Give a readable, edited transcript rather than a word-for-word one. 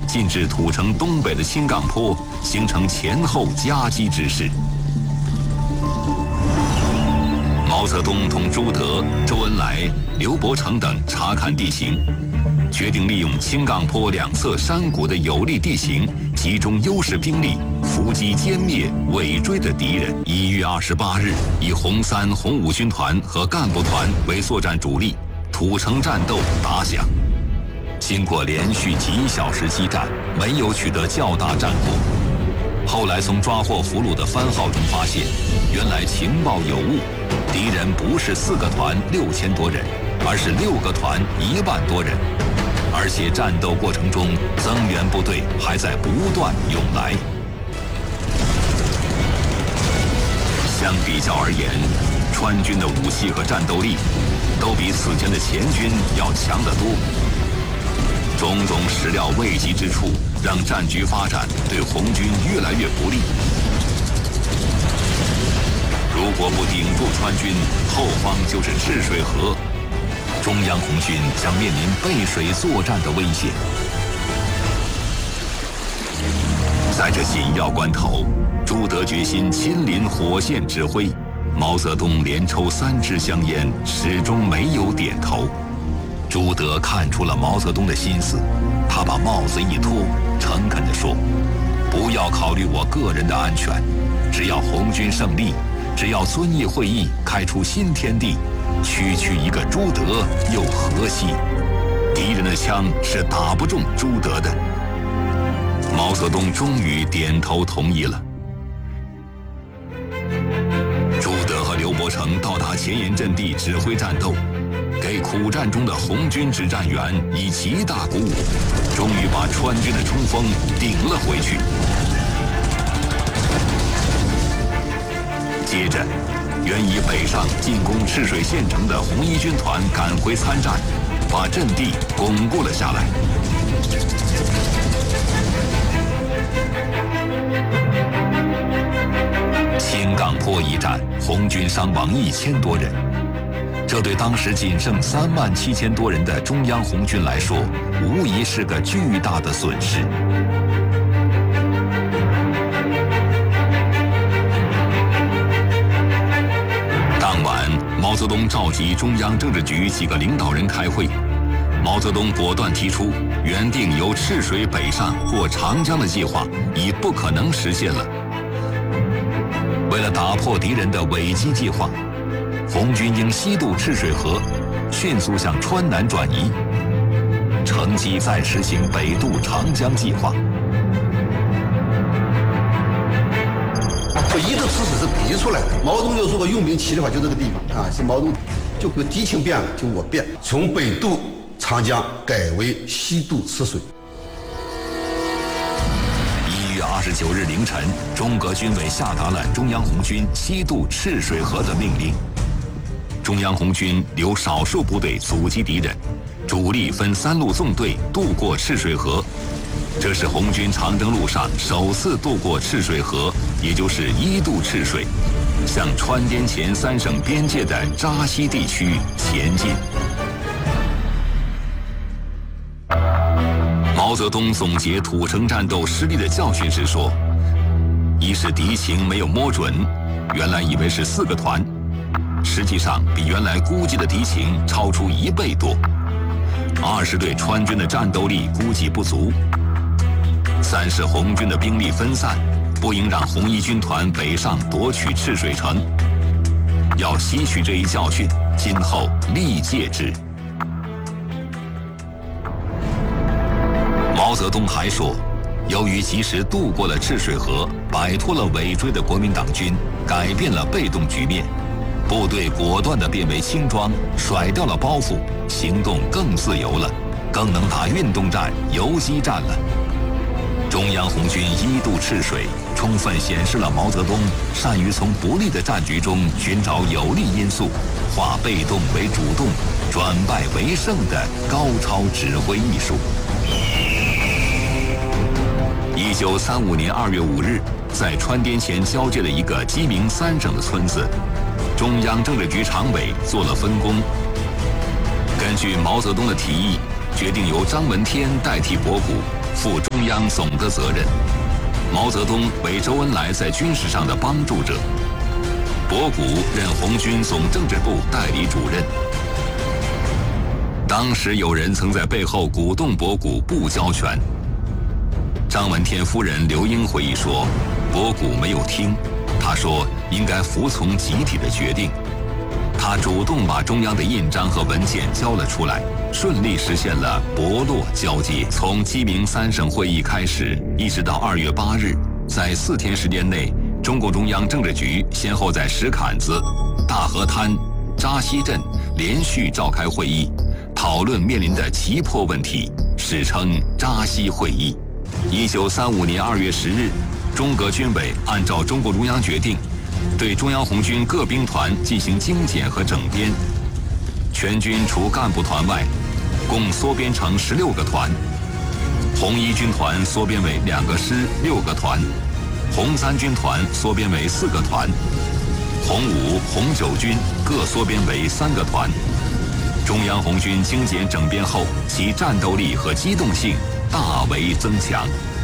进至土城东北的青冈坡，形成前后夹击之势。毛泽东同朱德、周恩来、刘伯承等查看地形，决定利用青冈坡两侧山谷的有利地形，集中优势兵力，伏击歼灭尾追的敌人。1月28日，以红3、红5军团和干部团为作战主力，土城战斗打响。经过连续几小时激战，没有取得较大战果。后来从抓获俘虏的番号中发现，原来情报有误，敌人不是4个团6000多人，而是6个团1万多人，而且战斗过程中增援部队还在不断涌来。相比较而言，川军的武器和战斗力都比此前的前军要强得多。种种始料未及之处，让战局发展对红军越来越不利。如果不顶住川军，后方就是赤水河，中央红军将面临背水作战的危险。在这紧要关头，朱德决心亲临火线指挥，毛泽东连抽3支香烟，始终没有点头。朱德看出了毛泽东的心思，他把帽子一脱，诚恳地说：“不要考虑我个人的安全，只要红军胜利，只要遵义会议开出新天地，区区一个朱德又何惜？敌人的枪是打不中朱德的。”毛泽东终于点头同意了。朱德和刘伯承到达前沿阵地指挥战斗，给苦战中的红军指战员以极大鼓舞，终于把川军的冲锋顶了回去。接着，原已北上进攻赤水县城的红一军团赶回参战，把阵地巩固了下来。青冈坡一战，红军伤亡1000多人。这对当时仅剩37000多人的中央红军来说，无疑是个巨大的损失。当晚，毛泽东召集中央政治局几个领导人开会，毛泽东果断提出，原定由赤水北上过长江的计划已不可能实现了。为了打破敌人的尾击计划，红军应西渡赤水河，迅速向川南转移，乘机再实行北渡长江计划。 一渡赤水是逼出来的。毛泽东就说过用兵起的话，就这个地方啊，是毛泽东就跟敌情变了，就我变，从北渡长江改为西渡赤水。 1月29日凌晨，中革军委下达了中央红军西渡赤水河的命令。中央红军留少数部队阻击敌人，主力分3路纵队渡过赤水河。这是红军长征路上首次渡过赤水河，也就是一渡赤水，向川滇黔3省边界的扎西地区前进。毛泽东总结土城战斗失利的教训时说：“一是敌情没有摸准，原来以为是4个团，实际上比原来估计的敌情超出1倍多；二是对川军的战斗力估计不足；三是红军的兵力分散，不应让红一军团北上夺取赤水城，要吸取这一教训，今后力戒之。”毛泽东还说，由于及时渡过了赤水河，摆脱了尾追的国民党军，改变了被动局面，部队果断地变为轻装，甩掉了包袱，行动更自由了，更能打运动战、游击战了。中央红军一渡赤水，充分显示了毛泽东善于从不利的战局中寻找有利因素，化被动为主动，转败为胜的高超指挥艺术。1935年2月5日，在川滇黔交界的一个鸡鸣3省的村子，中央政治局常委做了分工。根据毛泽东的提议，决定由张闻天代替博古， 负中央总的责任。毛泽东为周恩来在军事上的帮助者。博古任红军总政治部代理主任。当时有人曾在背后鼓动博古不交权。张闻天夫人刘英回忆说，博古没有听，他说应该服从集体的决定。他主动把中央的印章和文件交了出来，顺利实现了博洛交接。从鸡鸣三省会议开始，一直到2月8日，在4天时间内，中共中央政治局先后在石坎子、大河滩、扎西镇连续召开会议，讨论面临的急迫问题，史称扎西会议。1935年2月10日，中革军委按照中共中央决定，对中央红军各兵团进行精简和整编，全军除干部团外，共缩编成16个团。红一军团缩编为2个师6个团，红三军团缩编为4个团，红五、红九军各缩编为3个团。中央红军精简整编后，其战斗力和机动性大为增强。